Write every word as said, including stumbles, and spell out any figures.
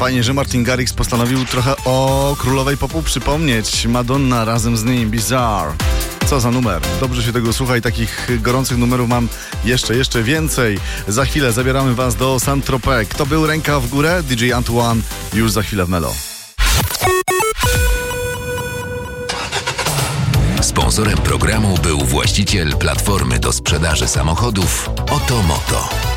Fajnie, że Martin Garrix postanowił trochę o królowej popu przypomnieć. Madonna razem z nim, Bizarre. Co za numer. Dobrze się tego słucha i takich gorących numerów mam jeszcze, jeszcze więcej. Za chwilę zabieramy was do Saint-Tropez. Kto był ręka w górę? D J Antoine już za chwilę w Melo. Sponsorem programu był właściciel platformy do sprzedaży samochodów Otomoto.